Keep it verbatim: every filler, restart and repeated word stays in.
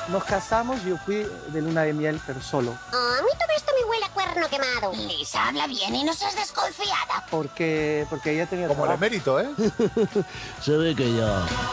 nos casamos y yo fui de luna de miel, pero solo. Oh, a mí todo esto me huele a cuerno quemado. Lisa, habla bien y no seas desconfiada. Porque, porque ella tenía Como el trabajo. emérito, ¿eh? Se ve que ya.